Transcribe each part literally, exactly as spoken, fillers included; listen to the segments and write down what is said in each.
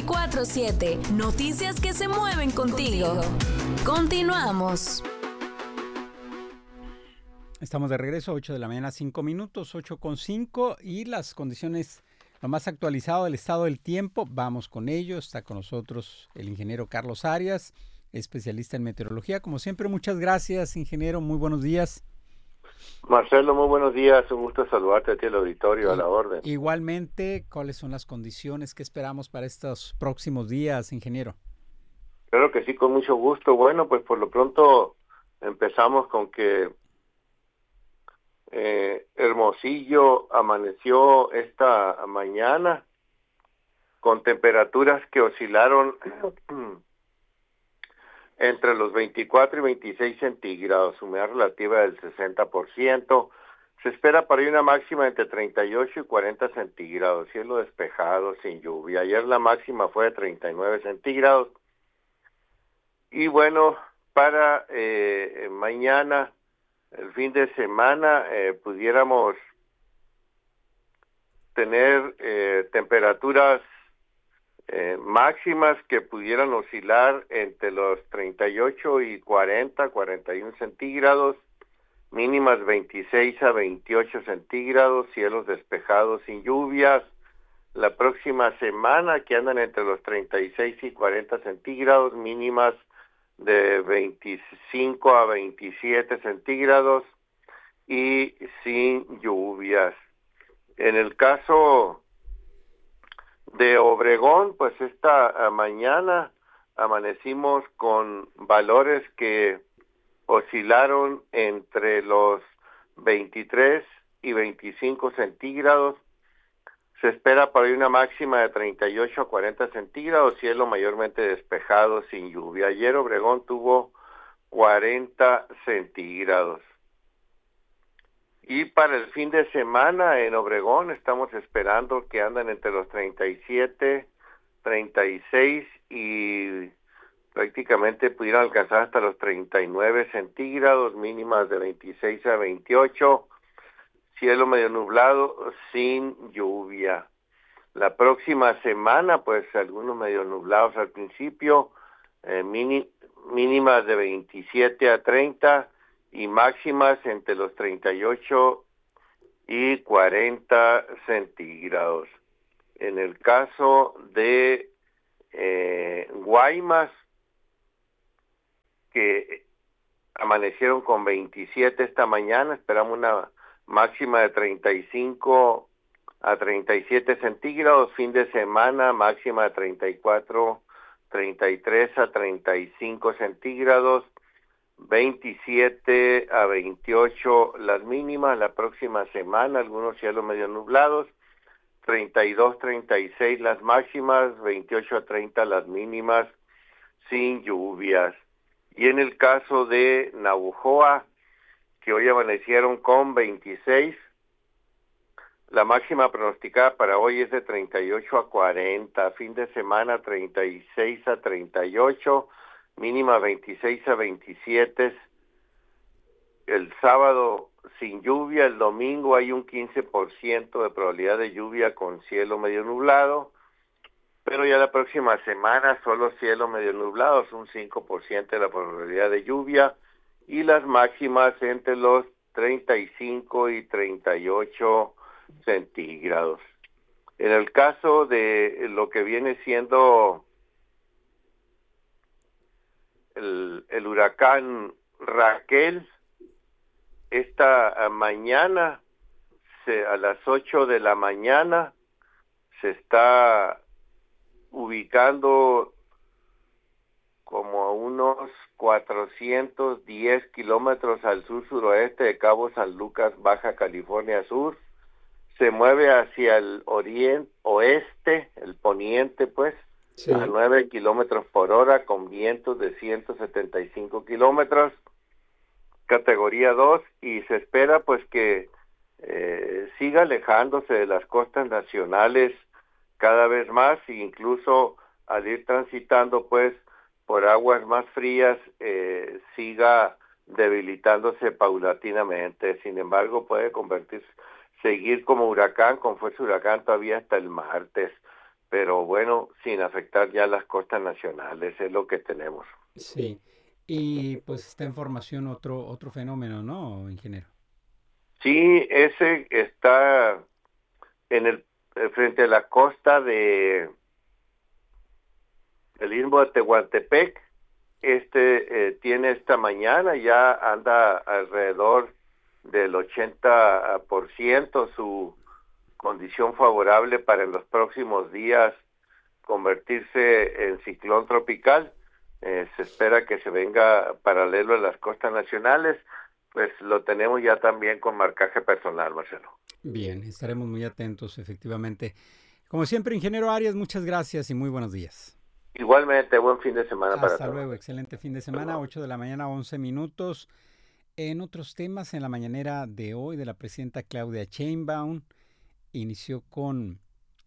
veinticuatro siete. Noticias que se mueven contigo. Continuamos. Estamos de regreso, ocho de la mañana, cinco minutos, ocho con cinco, y las condiciones, lo más actualizado del estado del tiempo, vamos con ello. Está con nosotros el ingeniero Carlos Arias, especialista en meteorología. Como siempre, muchas gracias, ingeniero, muy buenos días. Marcelo, muy buenos días, un gusto saludarte a ti, el auditorio, y, a la orden. Igualmente, ¿cuáles son las condiciones que esperamos para estos próximos días, ingeniero? Claro que sí, con mucho gusto. Bueno, pues por lo pronto empezamos con que eh, Hermosillo amaneció esta mañana con temperaturas que oscilaron entre los veinticuatro y veintiséis centígrados, humedad relativa del sesenta por ciento. Se espera para hoy una máxima entre treinta y ocho y cuarenta centígrados, cielo despejado, sin lluvia. Ayer la máxima fue de treinta y nueve centígrados. Y bueno, para eh, mañana, el fin de semana, eh, pudiéramos tener eh, temperaturas eh, máximas que pudieran oscilar entre los treinta y ocho y cuarenta, cuarenta y uno centígrados, mínimas veintiséis a veintiocho centígrados, cielos despejados sin lluvias. La próxima semana que andan entre los treinta y seis y cuarenta centígrados, mínimas de veinticinco a veintisiete centígrados y sin lluvias. En el caso de Obregón, pues esta mañana amanecimos con valores que oscilaron entre los veintitrés y veinticinco centígrados. Se espera para hoy una máxima de treinta y ocho a cuarenta centígrados, cielo mayormente despejado, sin lluvia. Ayer Obregón tuvo cuarenta centígrados. Y para el fin de semana en Obregón estamos esperando que andan entre los treinta y siete, treinta y seis y prácticamente pudieran alcanzar hasta los treinta y nueve centígrados, mínimas de veintiséis a veintiocho. Cielo medio nublado, sin lluvia. La próxima semana, pues algunos medio nublados al principio, eh, mini, mínimas de veintisiete a treinta y máximas entre los treinta y ocho y cuarenta centígrados. En el caso de eh, Guaymas, que amanecieron con veintisiete esta mañana, esperamos una máxima de treinta y cinco a treinta y siete centígrados, fin de semana máxima de treinta y cuatro, treinta y tres a treinta y cinco centígrados, veintisiete a veintiocho las mínimas. La próxima semana algunos cielos medio nublados, treinta y dos, treinta y seis las máximas, veintiocho a treinta las mínimas, sin lluvias. Y en el caso de Navojoa, que hoy amanecieron con veintiséis, la máxima pronosticada para hoy es de treinta y ocho a cuarenta, fin de semana treinta y seis a treinta y ocho, mínima veintiséis a veintisiete, el sábado sin lluvia, el domingo hay un quince por ciento de probabilidad de lluvia con cielo medio nublado, pero ya la próxima semana solo cielo medio nublado, es un cinco por ciento de la probabilidad de lluvia, y las máximas entre los treinta y cinco y treinta y ocho centígrados. En el caso de lo que viene siendo el, el huracán Raquel, esta mañana, se, a las ocho de la mañana, se está ubicando como a unos cuatrocientos diez kilómetros al sur-suroeste de Cabo San Lucas, Baja California Sur. Se mueve hacia el oriente, oeste, el poniente, pues, sí, a nueve kilómetros por hora, con vientos de ciento setenta y cinco kilómetros, categoría dos, y se espera, pues, que eh, siga alejándose de las costas nacionales cada vez más, e incluso al ir transitando, pues, por aguas más frías, eh, siga debilitándose paulatinamente. Sin embargo, puede convertirse, seguir como huracán, con fuerza huracán todavía hasta el martes. pero bueno, sin afectar ya las costas nacionales, es lo que tenemos. Sí, y pues está en formación otro, otro fenómeno, ¿no, ingeniero? Sí, ese está en el frente a la costa de el Istmo de Tehuantepec. Este eh, tiene esta mañana, ya anda alrededor del ochenta por ciento su condición favorable para en los próximos días convertirse en ciclón tropical. Eh, se espera que se venga paralelo a las costas nacionales, pues lo tenemos ya también con marcaje personal, Marcelo. Bien, estaremos muy atentos, efectivamente. Como siempre, ingeniero Arias, muchas gracias y muy buenos días. Igualmente, buen fin de semana para todos. Hasta luego, excelente fin de semana, ocho de la mañana, once minutos. En otros temas, en la mañanera de hoy de la presidenta Claudia Sheinbaum, inició con,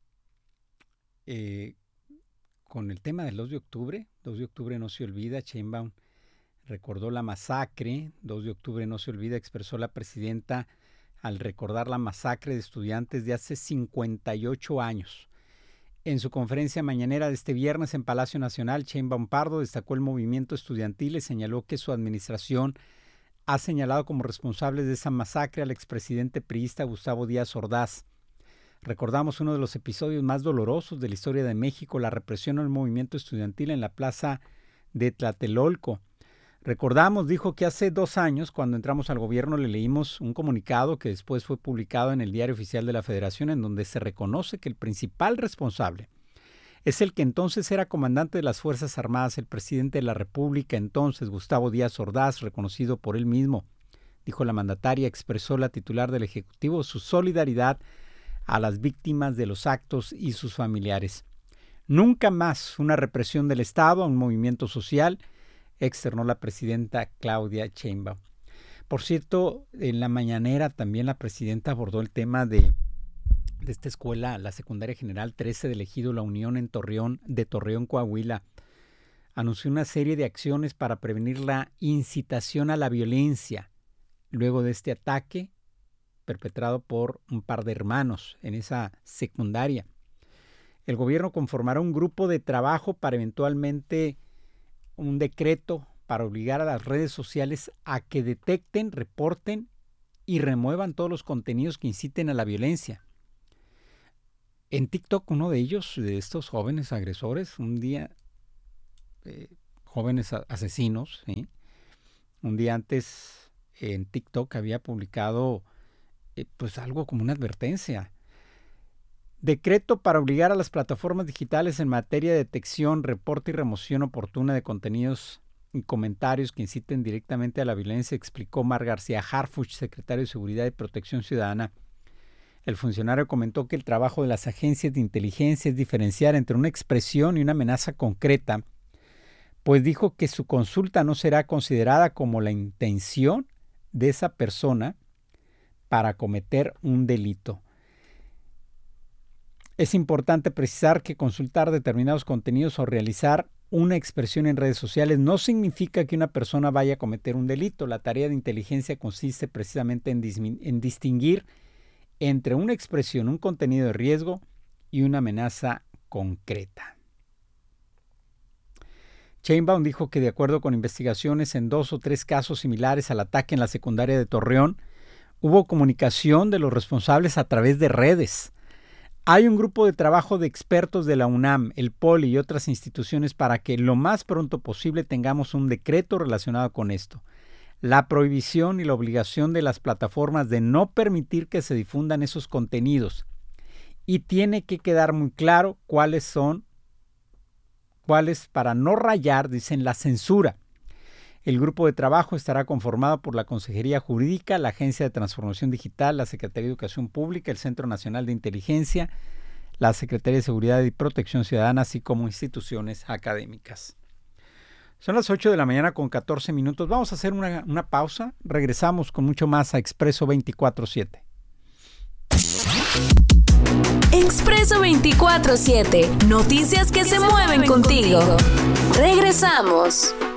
eh, con el tema del dos de octubre. dos de octubre no se olvida. Sheinbaum recordó la masacre. dos de octubre no se olvida, expresó la presidenta al recordar la masacre de estudiantes de hace cincuenta y ocho años. En su conferencia mañanera de este viernes en Palacio Nacional, Sheinbaum Pardo destacó el movimiento estudiantil y señaló que su administración ha señalado como responsables de esa masacre al expresidente priista Gustavo Díaz Ordaz. Recordamos uno de los episodios más dolorosos de la historia de México, la represión al movimiento estudiantil en la plaza de Tlatelolco. Recordamos, dijo, que hace dos años, cuando entramos al gobierno, le leímos un comunicado que después fue publicado en el Diario Oficial de la Federación, en donde se reconoce que el principal responsable es el que entonces era comandante de las Fuerzas Armadas, el presidente de la República entonces, Gustavo Díaz Ordaz, reconocido por él mismo. Dijo la mandataria, expresó la titular del Ejecutivo su solidaridad a las víctimas de los actos y sus familiares. Nunca más una represión del Estado a un movimiento social, externó la presidenta Claudia Sheinbaum. Por cierto, en la mañanera también la presidenta abordó el tema de, de esta escuela, la Secundaria General trece del Ejido La Unión en Torreón, de Torreón, Coahuila. Anunció una serie de acciones para prevenir la incitación a la violencia luego de este ataque perpetrado por un par de hermanos en esa secundaria. El gobierno conformará un grupo de trabajo para eventualmente un decreto para obligar a las redes sociales a que detecten, reporten y remuevan todos los contenidos que inciten a la violencia. En TikTok, uno de ellos, de estos jóvenes agresores, un día, eh, jóvenes asesinos, ¿sí? un día antes en TikTok había publicado eh, pues algo como una advertencia. Decreto para obligar a las plataformas digitales en materia de detección, reporte y remoción oportuna de contenidos y comentarios que inciten directamente a la violencia, explicó Mar García Harfuch, secretario de Seguridad y Protección Ciudadana. El funcionario comentó que el trabajo de las agencias de inteligencia es diferenciar entre una expresión y una amenaza concreta, pues dijo que su consulta no será considerada como la intención de esa persona para cometer un delito. Es importante precisar que consultar determinados contenidos o realizar una expresión en redes sociales no significa que una persona vaya a cometer un delito. La tarea de inteligencia consiste precisamente en, dismin- en distinguir entre una expresión, un contenido de riesgo y una amenaza concreta. Sheinbaum dijo que de acuerdo con investigaciones en dos o tres casos similares al ataque en la secundaria de Torreón, hubo comunicación de los responsables a través de redes. Hay un grupo de trabajo de expertos de la UNAM, el Poli y otras instituciones para que lo más pronto posible tengamos un decreto relacionado con esto. La prohibición y la obligación de las plataformas de no permitir que se difundan esos contenidos. Y tiene que quedar muy claro cuáles son, cuáles para no rayar, dicen, la censura. El grupo de trabajo estará conformado por la Consejería Jurídica, la Agencia de Transformación Digital, la Secretaría de Educación Pública, el Centro Nacional de Inteligencia, la Secretaría de Seguridad y Protección Ciudadana, así como instituciones académicas. Son las ocho de la mañana con catorce minutos. Vamos a hacer una, una pausa. Regresamos con mucho más a Expreso veinticuatro siete. Expreso veinticuatro siete. Noticias que se mueven contigo. Regresamos.